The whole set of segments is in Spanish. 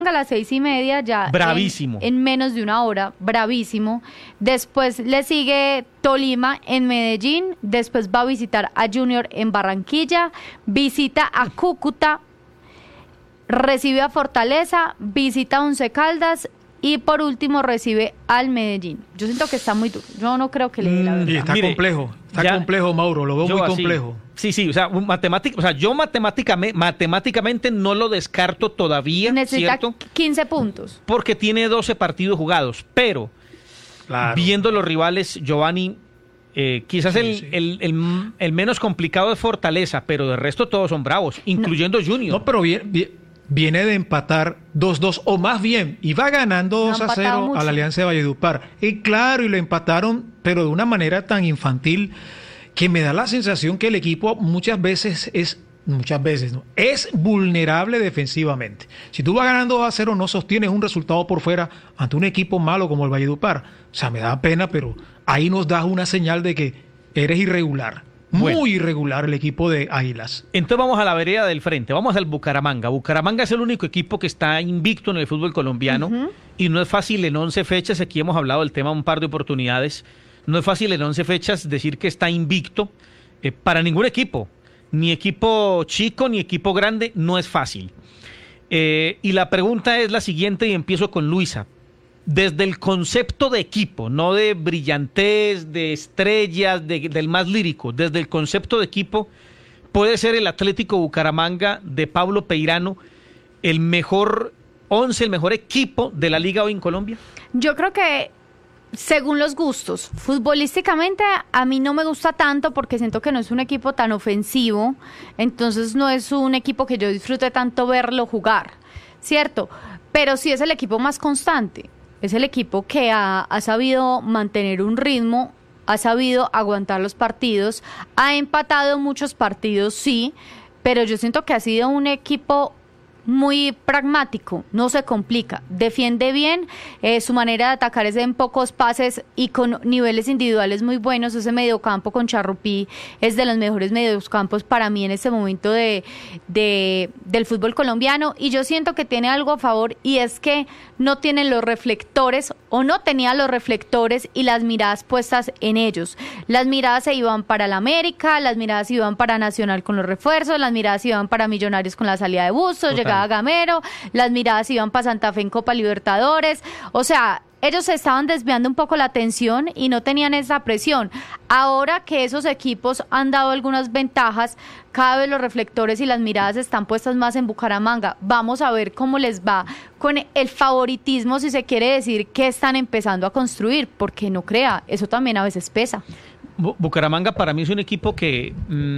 a las 6:30, ya bravísimo. En menos de una hora, bravísimo. Después le sigue Tolima en Medellín, después va a visitar a Junior en Barranquilla, visita a Cúcuta, recibe a Fortaleza, visita a Once Caldas y por último recibe al Medellín. Yo siento que está muy duro. Yo no creo que le dé la verdad. Y está complejo, Mauro, lo veo muy complejo. Sí, o sea, yo matemáticamente no lo descarto todavía. Necesita ¿cierto? 15 puntos. Porque tiene 12 partidos jugados, pero viendo los rivales, Giovanni, quizás el menos complicado es Fortaleza, pero de resto todos son bravos, incluyendo Junior. No, pero viene de empatar 2-2, o más bien, iba ganando 2-0 a la Alianza de Valledupar. Y claro, y lo empataron, pero de una manera tan infantil que me da la sensación que el equipo muchas veces es vulnerable defensivamente. Si tú vas ganando 2-0, no sostienes un resultado por fuera ante un equipo malo como el Valledupar. O sea, me da pena, pero ahí nos das una señal de que eres irregular. Muy irregular el equipo de Águilas. Entonces vamos a la vereda del frente, vamos al Bucaramanga. Bucaramanga es el único equipo que está invicto en el fútbol colombiano y no es fácil en 11 fechas, aquí hemos hablado del tema un par de oportunidades, no es fácil en 11 fechas decir que está invicto para ningún equipo, ni equipo chico ni equipo grande, no es fácil. Y la pregunta es la siguiente y empiezo con Luisa. Desde el concepto de equipo, no de brillantez, de estrellas, del más lírico, desde el concepto de equipo, ¿puede ser el Atlético Bucaramanga de Pablo Peirano el mejor 11, el mejor equipo de la liga hoy en Colombia? Yo creo que según los gustos, futbolísticamente a mí no me gusta tanto porque siento que no es un equipo tan ofensivo, entonces no es un equipo que yo disfrute tanto verlo jugar, ¿cierto? Pero sí es el equipo más constante. Es el equipo que ha sabido mantener un ritmo, ha sabido aguantar los partidos, ha empatado muchos partidos, sí, pero yo siento que ha sido un equipo muy pragmático, no se complica, defiende bien, su manera de atacar es en pocos pases y con niveles individuales muy buenos. Ese mediocampo con Charrupí es de los mejores mediocampos para mí en este momento del fútbol colombiano, y yo siento que tiene algo a favor y es que no tienen los reflectores o no tenía los reflectores y las miradas puestas en ellos. Las miradas se iban para el América, las miradas iban para Nacional con los refuerzos, las miradas iban para Millonarios con la salida de Bustos, llegaba Gamero, las miradas iban para Santa Fe en Copa Libertadores, o sea, ellos se estaban desviando un poco la atención y no tenían esa presión. Ahora que esos equipos han dado algunas ventajas, cada vez los reflectores y las miradas están puestas más en Bucaramanga. Vamos a ver cómo les va con el favoritismo, si se quiere decir que están empezando a construir, porque no crea, eso también a veces pesa. Bucaramanga para mí es un equipo que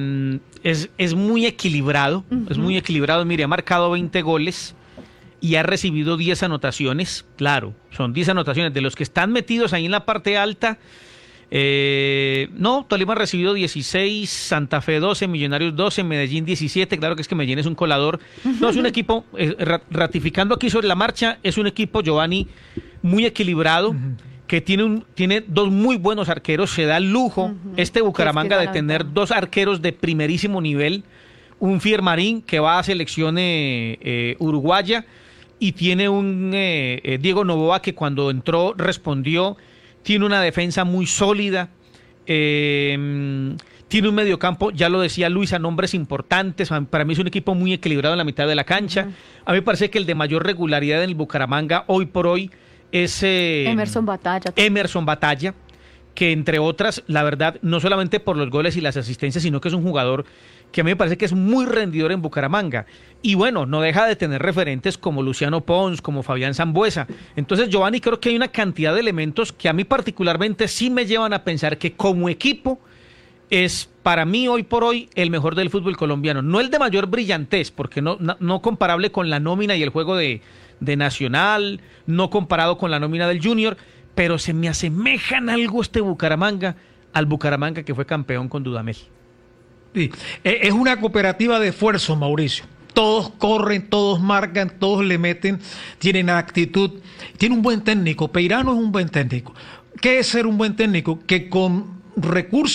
es muy equilibrado, es muy equilibrado. Mire, ha marcado 20 goles y ha recibido 10 anotaciones. Claro, son 10 anotaciones de los que están metidos ahí en la parte alta. Tolima ha recibido 16, Santa Fe 12, Millonarios 12, Medellín 17. Claro que es que Medellín es un colador. No, es un equipo, ratificando aquí sobre la marcha, es un equipo, Giovanni, muy equilibrado. Que tiene dos muy buenos arqueros, se da el lujo este Bucaramanga de tener dos arqueros de primerísimo nivel, un Fiermarín que va a selección uruguaya y tiene un Diego Noboa que cuando entró respondió, tiene una defensa muy sólida, tiene un mediocampo, ya lo decía Luisa, nombres importantes. Para mí es un equipo muy equilibrado en la mitad de la cancha. A mí me parece que el de mayor regularidad en el Bucaramanga hoy por hoy es Emerson Batalla, que entre otras, la verdad, no solamente por los goles y las asistencias, sino que es un jugador que a mí me parece que es muy rendidor en Bucaramanga. Y bueno, no deja de tener referentes como Luciano Pons, como Fabián Sambuesa. Entonces, Giovanni, creo que hay una cantidad de elementos que a mí particularmente sí me llevan a pensar que como equipo es para mí hoy por hoy el mejor del fútbol colombiano. No el de mayor brillantez, porque no comparable con la nómina y el juego de Nacional, no comparado con la nómina del Junior, pero se me asemejan algo este Bucaramanga al Bucaramanga que fue campeón con Dudamel. Sí, es una cooperativa de esfuerzo, Mauricio. Todos corren, todos marcan, todos le meten, tienen actitud, tiene un buen técnico. Peirano es un buen técnico. ¿Qué es ser un buen técnico? Que con recursos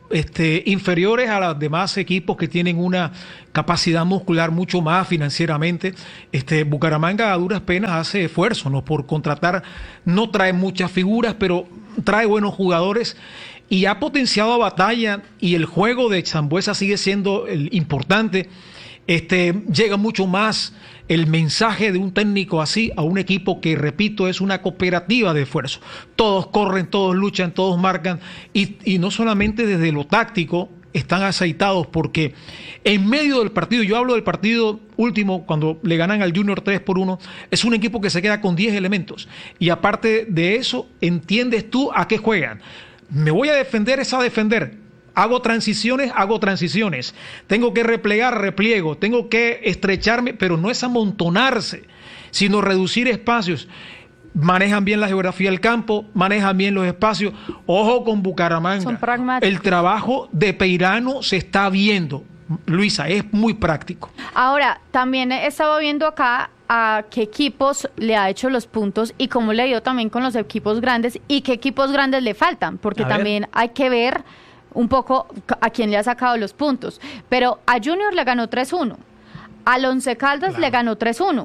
inferiores a los demás equipos que tienen una capacidad muscular mucho más financieramente. Bucaramanga a duras penas hace esfuerzo, ¿no? Por contratar, no trae muchas figuras, pero trae buenos jugadores y ha potenciado a Batalla, y el juego de Sambuesa sigue siendo importante. Llega mucho más el mensaje de un técnico así a un equipo que, repito, es una cooperativa de esfuerzo. Todos corren, todos luchan, todos marcan, y no solamente desde lo táctico están aceitados, porque en medio del partido, yo hablo del partido último, cuando le ganan al Junior 3-1, es un equipo que se queda con 10 elementos, y aparte de eso, entiendes tú a qué juegan. Me voy a defender, es a defender. Hago transiciones, tengo que replegar, repliego, tengo que estrecharme, pero no es amontonarse, sino reducir espacios. Manejan bien la geografía del campo, manejan bien los espacios. Ojo con Bucaramanga. Son pragmáticos. El trabajo de Peirano se está viendo, Luisa, es muy práctico. Ahora, también estaba viendo acá a qué equipos le ha hecho los puntos y cómo le ha ido también con los equipos grandes y qué equipos grandes le faltan, porque también hay que ver un poco a quién le ha sacado los puntos. Pero a Junior le ganó 3-1, al Once Caldas le ganó 3-1,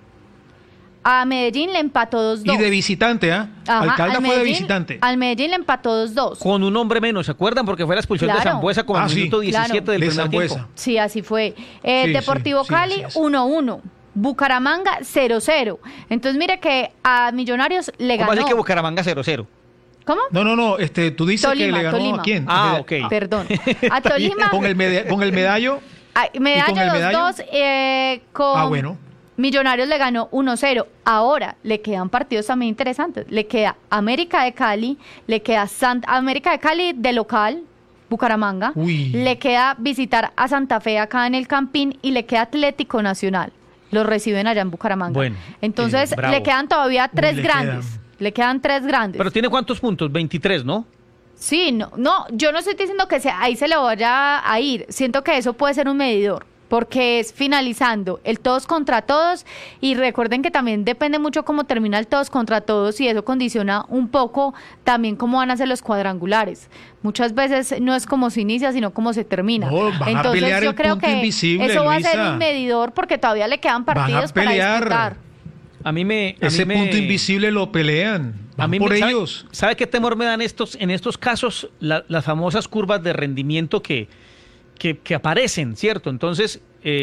a Medellín le empató 2-2. Y de visitante, ¿ah? Al Caldas fue de visitante. Al Medellín le empató 2-2. Con un hombre menos, ¿se acuerdan? Porque fue la expulsión de Sambuesa con el minuto 17 del primer tiempo. Sí, así fue. Deportivo Cali, 1-1. Bucaramanga, 0-0. Entonces, mire que a Millonarios le ganó. ¿Cómo así que Bucaramanga 0-0? ¿Cómo? No, tú dices Tolima, que le ganó Tolima. ¿A quién? Ok. Perdón. A Tolima. Con el medallo. Medallo 2-2. Bueno. Millonarios le ganó 1-0. Ahora le quedan partidos también interesantes. Le queda América de Cali, le queda América de Cali de local, Bucaramanga. Uy. Le queda visitar a Santa Fe acá en el Campín y le queda Atlético Nacional. Los reciben allá en Bucaramanga. Bueno, entonces le quedan todavía tres grandes. Le quedan 3 grandes. Pero tiene ¿cuántos puntos? 23, ¿no? Sí, no, yo no estoy diciendo que ahí se le vaya a ir. Siento que eso puede ser un medidor, porque es finalizando el todos contra todos, y recuerden que también depende mucho cómo termina el todos contra todos, y eso condiciona un poco también cómo van a ser los cuadrangulares. Muchas veces no es como se inicia, sino cómo se termina. Entonces yo creo que eso va a ser un medidor, porque todavía le quedan partidos para disputar. Ese punto invisible lo pelean. Por ellos. ¿Sabe qué temor me dan en estos casos? Las famosas curvas de rendimiento que aparecen, ¿cierto? Entonces,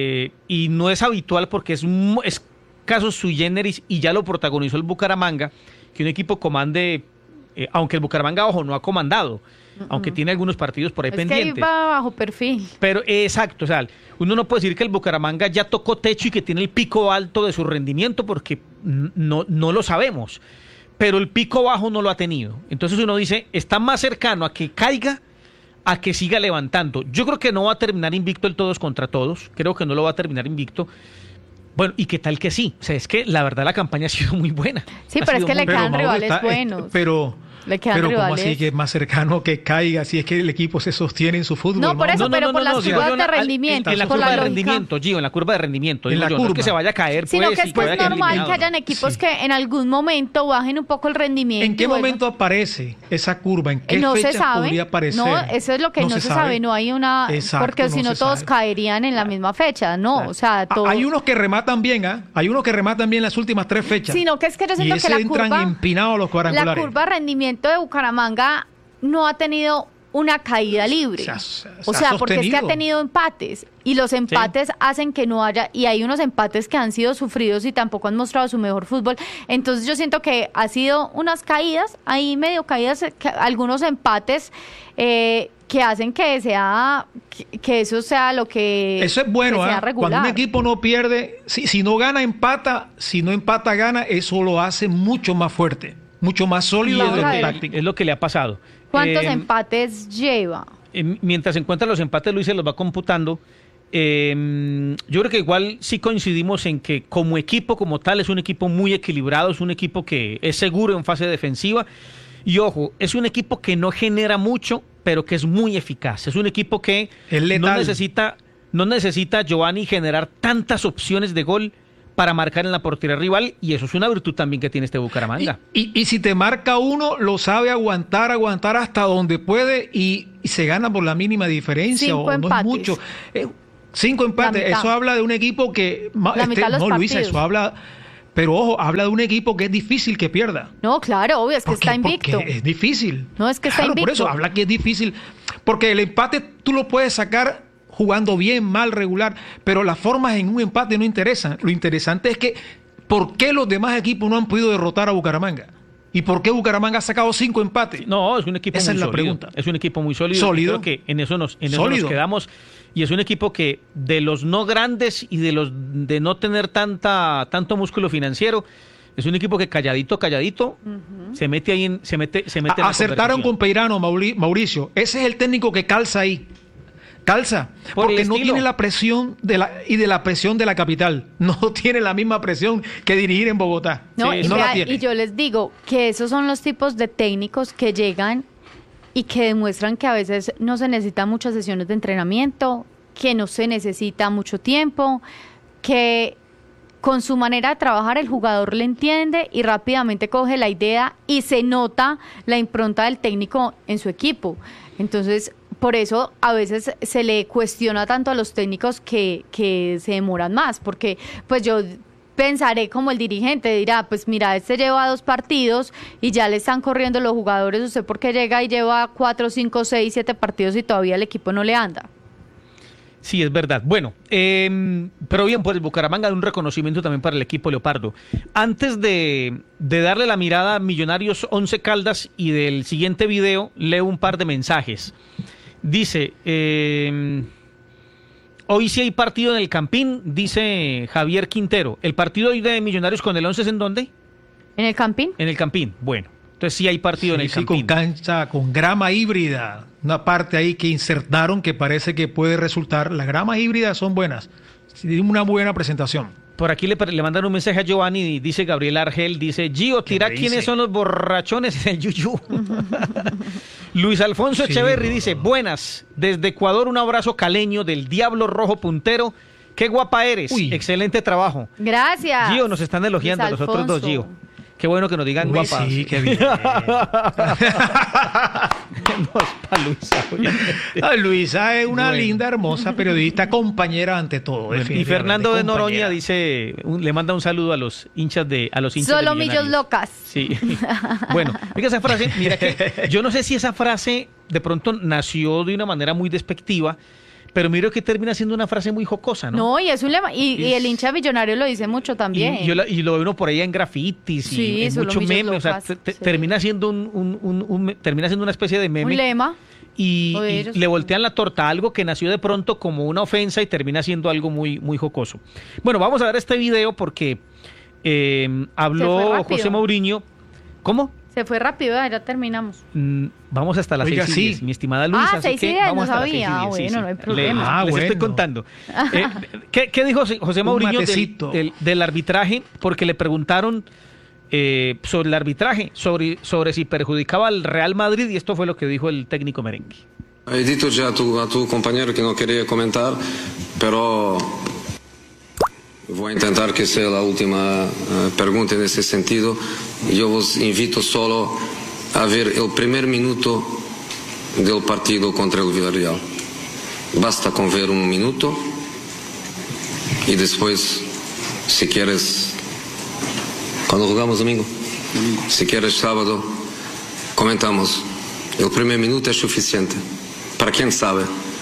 y no es habitual, porque es caso sui generis, y ya lo protagonizó el Bucaramanga, que un equipo comande, aunque el Bucaramanga, ojo, no ha comandado, aunque tiene algunos partidos por ahí pendientes. Que va bajo perfil. Pero exacto, o sea, uno no puede decir que el Bucaramanga ya tocó techo y que tiene el pico alto de su rendimiento, porque no lo sabemos, pero el pico bajo no lo ha tenido. Entonces uno dice, está más cercano a que caiga a que siga levantando. Yo creo que no va a terminar invicto el todos contra todos, creo que no lo va a terminar invicto. Bueno, ¿y qué tal que sí? O sea, es que la verdad la campaña ha sido muy buena. Sí, pero es que le quedan rivales buenos. Pero ¿cómo así que es más cercano que caiga si es que el equipo se sostiene en su fútbol? No, por eso, pero por las curvas de rendimiento. En la curva de rendimiento, Gio, en la curva de rendimiento. En la curva. No es que se vaya a caer, sino que es normal que hayan equipos que en algún momento bajen un poco el rendimiento. ¿En qué momento aparece esa curva? ¿En qué fecha podría aparecer? No, eso es lo que no se sabe. No hay una... Exacto, porque si no todos caerían en la misma fecha. No, o sea... Hay unos que rematan bien, Hay unos que rematan bien las últimas 3 fechas. Sino que es que yo siento que la entran empinados los cuadrangulares. La curva de rendimiento de Bucaramanga no ha tenido una caída libre. O sea, porque es que ha tenido empates, y los empates hacen que no haya, y hay unos empates que han sido sufridos y tampoco han mostrado su mejor fútbol. Entonces yo siento que ha sido unas caídas, ahí medio caídas, algunos empates que hacen que eso sea lo que... Eso es bueno, cuando un equipo no pierde, si no gana, empata, si no empata, gana, eso lo hace mucho más fuerte, mucho más sólido. Es lo que le ha pasado. ¿Cuántos empates lleva? Mientras se encuentran los empates, Luis se los va computando. Yo creo que igual sí coincidimos en que como equipo como tal es un equipo muy equilibrado, es un equipo que es seguro en fase defensiva, y ojo, es un equipo que no genera mucho, pero que es muy eficaz. Es un equipo que no necesita, Giovanni, generar tantas opciones de gol para marcar en la portería rival, y eso es una virtud también que tiene este Bucaramanga. Y si te marca uno, lo sabe aguantar hasta donde puede y se gana por la mínima diferencia. 5 empates. No es mucho. 5 empates, eso habla de un equipo que... Luisa, eso habla... Pero ojo, habla de un equipo que es difícil que pierda. No, claro, obvio, es que está invicto. Porque es difícil. No, es que está invicto. Por eso habla que es difícil. Porque el empate tú lo puedes sacar jugando bien, mal, regular, pero las formas en un empate no interesan. Lo interesante es que ¿por qué los demás equipos no han podido derrotar a Bucaramanga? ¿Y por qué Bucaramanga ha sacado 5 empates? No, es un equipo Esa muy es la sólido. pregunta. Es un equipo muy sólido. ¿Sólido? Creo que en eso nos quedamos. Y es un equipo que de los no grandes y de no tener tanto músculo financiero, es un equipo que calladito, se mete ahí se mete en la acertaron conversación. con Peirano, Mauricio. Ese es el técnico que calza ahí. Calza, porque no tiene la presión de la presión de la capital. No tiene la misma presión que dirigir en Bogotá. No, sí, no la tiene. Y yo les digo que esos son los tipos de técnicos que llegan y que demuestran que a veces no se necesitan muchas sesiones de entrenamiento, que no se necesita mucho tiempo, que con su manera de trabajar el jugador le entiende y rápidamente coge la idea y se nota la impronta del técnico en su equipo. Entonces, por eso a veces se le cuestiona tanto a los técnicos que se demoran más, porque pues yo pensaré como el dirigente, dirá, pues mira, este lleva 2 partidos y ya le están corriendo los jugadores, ¿usted por qué llega y lleva 4, 5, 6, 7 partidos y todavía el equipo no le anda? Sí, es verdad. Bueno, pero bien por el Bucaramanga, un reconocimiento también para el equipo Leopardo. Antes de darle la mirada a Millonarios 11 Caldas y del siguiente video, leo un par de mensajes. Dice, hoy sí hay partido en el Campín, dice Javier Quintero. ¿El partido hoy de Millonarios con el 11 es en dónde? ¿En el Campín? En el Campín, bueno. Entonces sí hay partido en el Campín. Con cancha, con grama híbrida. Una parte ahí que insertaron que parece que puede resultar. Las gramas híbridas son buenas. Una buena presentación. Por aquí le mandan un mensaje a Giovanni, dice Gabriel Argel, dice, Gio, tira quiénes son los borrachones en el Yuyu. Luis Alfonso Echeverry dice, buenas, desde Ecuador un abrazo caleño del Diablo Rojo Puntero. Qué guapa eres, excelente trabajo. Gracias. Gio, nos están elogiando a los otros dos, Gio. Qué bueno que nos digan guapas. Sí, qué bien. Luisa es una linda, hermosa periodista, compañera ante todo. Y Fernando de Noroña dice, le manda un saludo a los hinchas de Solo millos locas. Sí. Bueno, mira esa frase, mira que yo no sé si esa frase de pronto nació de una manera muy despectiva, pero miro que termina siendo una frase muy jocosa, ¿no? No, y es un lema, y el hincha millonario lo dice mucho también. Y lo ve uno por ahí en grafitis y en muchos memes, o sea, termina siendo termina siendo una especie de meme. Un lema. Y le voltean la torta a algo que nació de pronto como una ofensa y termina siendo algo muy, muy jocoso. Bueno, vamos a ver este video porque habló José Mourinho. ¿Cómo? Se fue rápido, ya terminamos. Vamos hasta las 6:10, mi estimada Luisa. 6:10, no sabía. Bueno, no hay problema. Les estoy contando. ¿Qué dijo José Mourinho del arbitraje? Porque le preguntaron sobre el arbitraje, sobre si perjudicaba al Real Madrid, y esto fue lo que dijo el técnico merengue. He dicho ya a tu compañero que no quería comentar, pero voy a intentar que sea la última pregunta en ese sentido. Yo os invito solo a ver el primer minuto del partido contra el Villarreal. Basta con ver un minuto y después, si quieres, cuando jugamos domingo, si quieres sábado, comentamos. El primer minuto es suficiente. Para quien sabe.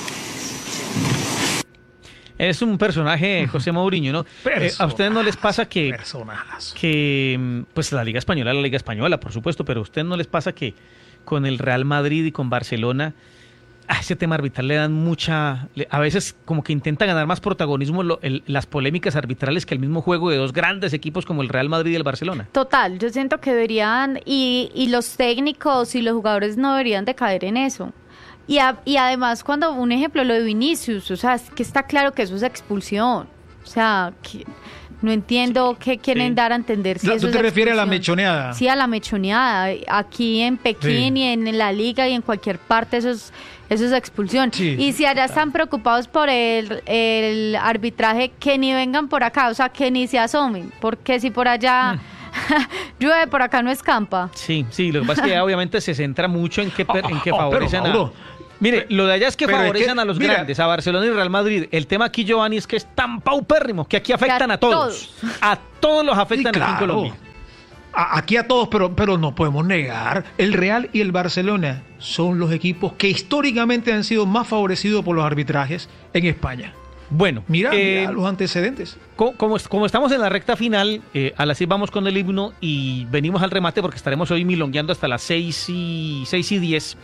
Es un personaje, José Mourinho, ¿no? ¿A ustedes no les pasa que pues la Liga Española, por supuesto, pero a ustedes no les pasa que con el Real Madrid y con Barcelona, a ese tema arbitral le dan a veces como que intenta ganar más protagonismo las polémicas arbitrales que el mismo juego de dos grandes equipos como el Real Madrid y el Barcelona? Total, yo siento que deberían, y los técnicos y los jugadores no deberían de caer en eso. Y además, cuando un ejemplo, lo de Vinicius, o sea, es que está claro que eso es expulsión. O sea, que No entiendo qué quieren dar a entender. Si ¿Tú te refieres a la mechoneada? Sí, a la mechoneada. Aquí en Pekín y en la liga y en cualquier parte eso es expulsión. Sí, y si allá están preocupados por el arbitraje, que ni vengan por acá, o sea, que ni se asomen, porque si por allá llueve, por acá no escampa. Sí, lo que pasa es que obviamente se centra mucho en que favorecen Mire, lo de allá es que favorecen a los grandes, a Barcelona y Real Madrid. El tema aquí, Giovanni, es que es tan paupérrimo que aquí afectan a todos. A todos los afectan aquí en Colombia. Aquí a todos, pero no podemos negar, el Real y el Barcelona son los equipos que históricamente han sido más favorecidos por los arbitrajes en España. Bueno, mira los antecedentes. Como estamos en la recta final, a las 6 vamos con el himno y venimos al remate porque estaremos hoy milongueando hasta las 6:10.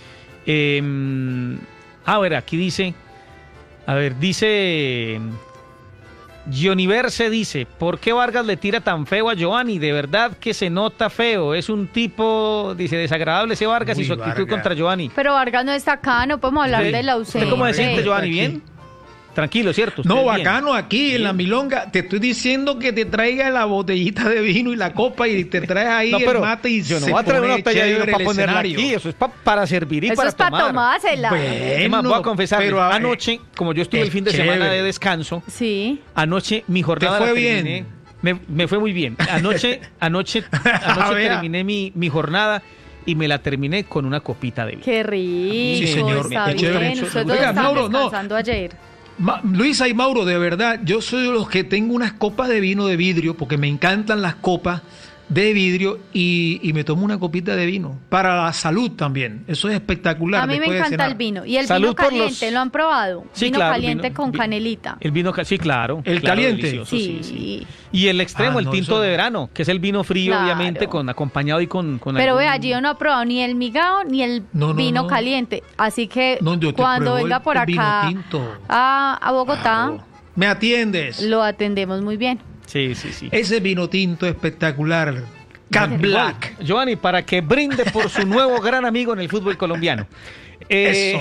A ver, aquí dice Gioniverse dice, ¿por qué Vargas le tira tan feo a Giovanni? De verdad que se nota feo, es un tipo, dice, desagradable ese Vargas y su actitud contra Giovanni. Pero Vargas no está acá, no podemos hablar de la ausencia. ¿Usted cómo decirte, Giovanni? ¿Bien? Tranquilo, ¿cierto? No, bacano bien. Aquí en la milonga. Te estoy diciendo que te traiga la botellita de vino y la copa y te traes ahí el mate y yo no voy a traer una botella de vino para ponerla aquí. Eso es para servir y eso para tomar. Eso es para tomársela. Bueno, voy a confesar, anoche, como yo estuve el fin de semana de descanso, anoche mi jornada ¿te fue la terminé. Bien? Me fue muy bien. Anoche terminé mi jornada y me la terminé con una copita de vino. Qué rico. Sí, señor. Está bien. Ustedes estaban descansando ayer. Luisa y Mauro, de verdad, yo soy de los que tengo unas copas de vino de vidrio, porque me encantan las copas de vidrio y me tomo una copita de vino. Para la salud también, eso es espectacular. A mí me encanta el vino. Y el vino caliente, ¿lo han probado? Sí, vino claro, caliente con canelita. El vino, sí, claro. El caliente. Delicioso, sí. Y el extremo, el tinto de verano, que es el vino frío, obviamente, acompañado y con Pero vea, yo no he probado ni el migao ni el vino caliente. Así que cuando venga por acá a Bogotá, me atiendes. Lo atendemos muy bien. Sí. Ese vino tinto espectacular. Cat Black. Giovanni, para que brinde por su nuevo gran amigo en el fútbol colombiano. Eso.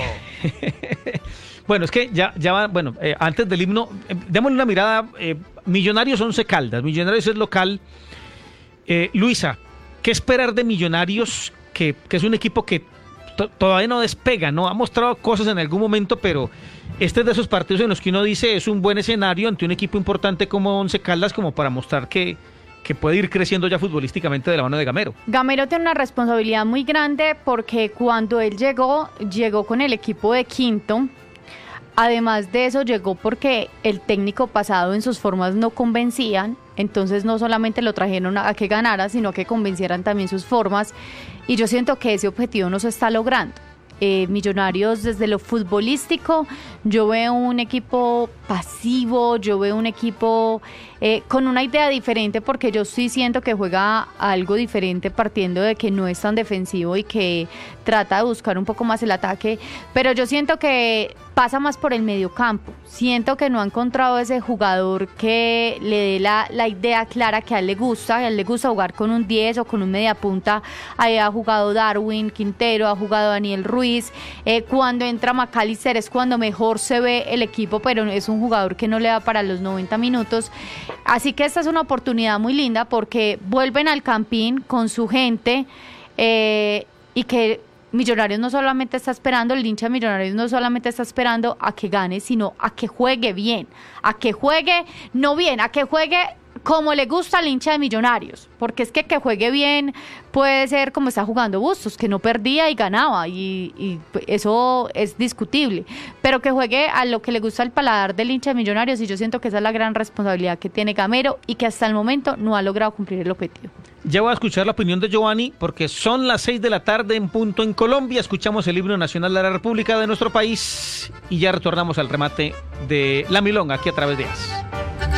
Bueno, es que ya va, bueno, antes del himno, démosle una mirada. Millonarios 11 Caldas. Millonarios es local. Luisa, ¿qué esperar de Millonarios? Que es un equipo que todavía no despega, ¿no? Ha mostrado cosas en algún momento, pero este es de esos partidos en los que uno dice es un buen escenario ante un equipo importante como Once Caldas, como para mostrar que puede ir creciendo ya futbolísticamente de la mano de Gamero. Gamero tiene una responsabilidad muy grande porque cuando él llegó con el equipo de quinto. Además de eso, llegó porque el técnico pasado en sus formas no convencían, entonces no solamente lo trajeron a que ganara, sino que convencieran también sus formas, y yo siento que ese objetivo no se está logrando. Millonarios desde lo futbolístico, yo veo un equipo pasivo, yo veo un equipo con una idea diferente, porque yo sí siento que juega algo diferente partiendo de que no es tan defensivo y que trata de buscar un poco más el ataque, pero yo siento que pasa más por el mediocampo. Siento que no ha encontrado ese jugador que le dé la idea clara que a él le gusta. A él le gusta jugar con un 10 o con un mediapunta. Ahí ha jugado Darwin Quintero, ha jugado Daniel Ruiz. Cuando entra McAllister es cuando mejor se ve el equipo, pero es un jugador que no le da para los 90 minutos. Así que esta es una oportunidad muy linda porque vuelven al Campín con su gente y que Millonarios no solamente está esperando, el hincha de Millonarios no solamente está esperando a que gane, sino a que juegue bien, a que juegue, no bien, a que juegue como le gusta al hincha de Millonarios, porque es que juegue bien puede ser como está jugando Bustos, que no perdía y ganaba, y eso es discutible, pero que juegue a lo que le gusta el paladar del hincha de Millonarios, y yo siento que esa es la gran responsabilidad que tiene Gamero y que hasta el momento no ha logrado cumplir el objetivo. Ya voy a escuchar la opinión de Giovanni, porque son las 6 de la tarde en punto en Colombia. Escuchamos el himno nacional de la República de nuestro país y ya retornamos al remate de La Milonga aquí a través de AS.